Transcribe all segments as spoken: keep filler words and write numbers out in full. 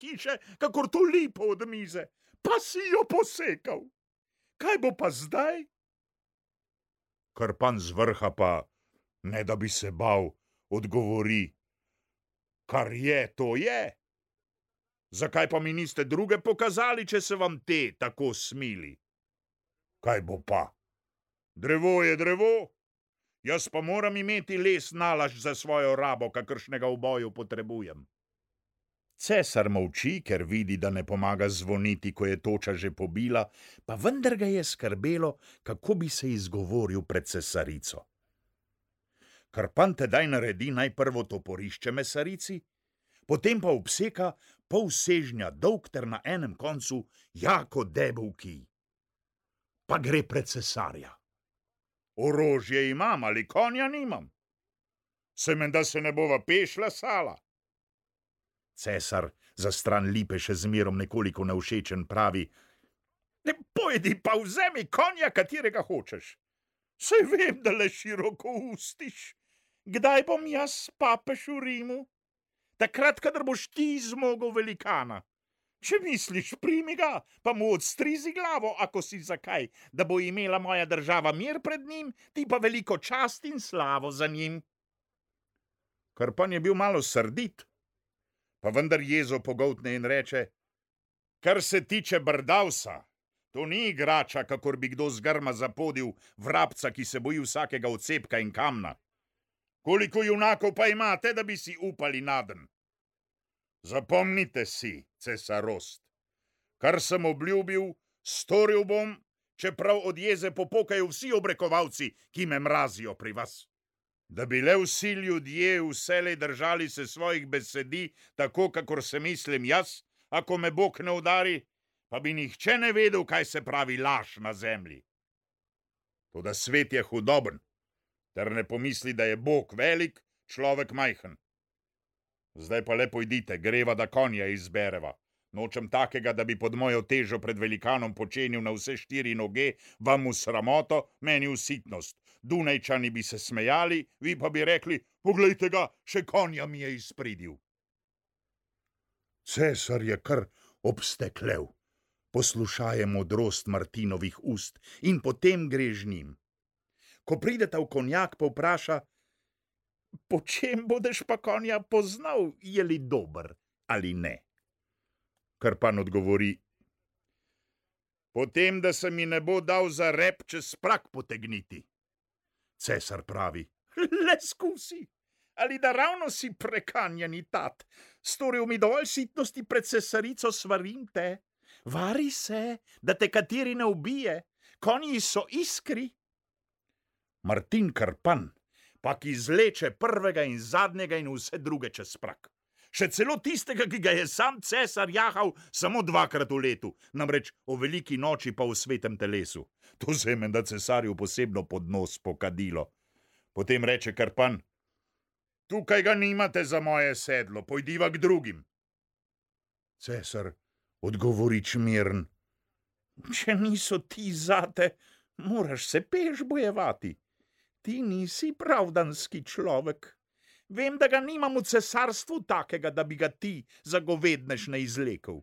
hiše, kakor to lipo od mize, pa si jo posekal. Kaj bo pa zdaj? Krpan z vrha pa, ne da bi se bal, odgovori: kar je, to je. Zakaj pa mi niste druge pokazali, če se vam te tako smili? Kaj bo pa? Drevo je drevo. Jaz pa moram imeti les nalašč za svojo rabo, kakršnega v boju potrebujem. Cesar molči, ker vidi, da ne pomaga zvoniti, ko je toča že pobila, pa vendar ga je skrbelo, kako bi se izgovoril pred cesarico. Krpan tedaj naredi najprvo toporišče mesarici, potem pa obseka pol sežnja dolg ter na enem koncu jako debel kij. Pa gre pred cesarja. Orožje imam, ali konja nimam? Se menda se ne bova pešla sala? Cesar za stran lipe še zmerom nekoliko nevšečen pravi: ne pojdi pa vzemi konja, katerega hočeš. Saj vem, da le široko ustiš. Kdaj bom jaz papež v Rimu? Takrat, kadar boš ti zmogel velikana. Če misliš, primi ga, pa mu odstrizi glavo, ako si zakaj, da bo imela moja država mir pred njim, ti pa veliko čast in slavo za njim. Krpan je bil malo srdit, pa vendar jezo pogoltne in reče: kar se tiče Brdavsa, to ni igrača, kakor bi kdo z grma zapodil vrabca, ki se boji vsakega odcepka in kamna. Koliko junakov pa imate, da bi si upali naden? Zapomnite si, cesarost, kar sem obljubil, storil bom, čeprav od jeze popukajo vsi obrekovalci, ki me mrazijo pri vas. Da bi le vsi ljudje vselej držali se svojih besedi, tako kakor se mislim jaz, ako me Bog ne udari, pa bi nihče ne vedel, kaj se pravi laž na zemlji. Toda svet je hudoben, ter ne pomisli, da je Bog velik, človek majhen. Zdaj pa le pojdite, greva, da konja izbereva. Nočem takega, da bi pod mojo težo pred velikanom počenil na vse štiri noge, vam v sramoto, meni v sitnost. Dunajčani bi se smejali, vi pa bi rekli: poglejte ga, še konja mi je izpridil. Cesar je kar obsteklev, poslušaje modrost Martinovih ust in potem gre z njim. Ko prideta v konjak, pa vpraša: po čem bodeš pa konja poznal, je li dober ali ne? Krpan odgovori: potem, da se mi ne bo dal za rep čez prak potegniti. Cesar pravi: le skusi, ali da ravno si prekanjeni tat, storil mi dovolj sitnosti pred cesarico, svarim te, vari se, da te kateri ne ubije, konji so iskri. Martin Krpan pa ki izleče prvega in zadnjega in vse druge čez prak. Še celo tistega, ki ga je sam cesar jahal samo dvakrat v letu, namreč o veliki noči pa v svetem telesu. To se je menda cesarju posebno pod nos pokadilo. Potem reče Krpan: tukaj ga nimate za moje sedlo, pojdiva k drugim. Cesar odgovori čmirn: če niso ti zate, moraš se peš bojevati. Ti nisi pravdanski človek. Vem, da ga nimam v cesarstvu takega, da bi ga ti zagovednež ne izlekel.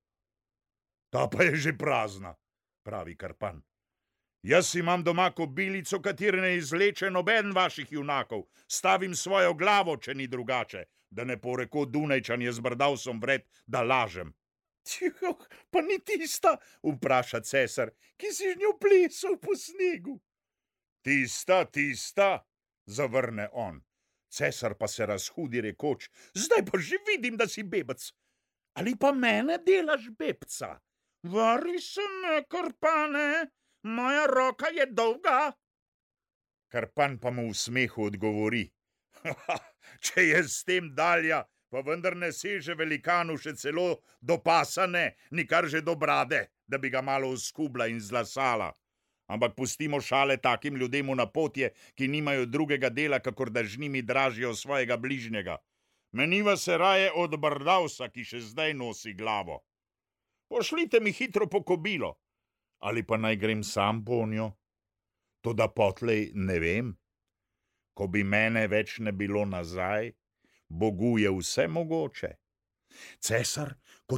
Ta pa je že prazna, pravi Krpan. Jaz imam doma kobilico, katere ne izleče noben vaših junakov. Stavim svojo glavo, če ni drugače, da ne poreko Dunajčan je z Brdavsom vred, da lažem. Tiho, pa ni tista, vpraša cesar, ki si z njo plesal po snegu. Tista, tista, zavrne on. Cesar pa se razhudi rekoč: zdaj pa že vidim, da si bebec. Ali pa mene delaš bebca? Vari se me, Krpane, moja roka je dolga. Krpan pa mu v smehu odgovori: če je s tem dalja, pa vendar ne seže velikanu še celo do pasa ne, nikar že do brade, da bi ga malo uskubla in zlasala. Ampak pustimo šale takim ljudem v napotje, ki nimajo drugega dela, kakor da z njimi dražijo svojega bližnjega. Meniva se raje od Brdavsa, ki še zdaj nosi glavo. Pošljite mi hitro po kobilo, ali pa naj grem sam po njo. Toda potlej ne vem. Ko bi mene več ne bilo nazaj, Bogu je vse mogoče. Cesar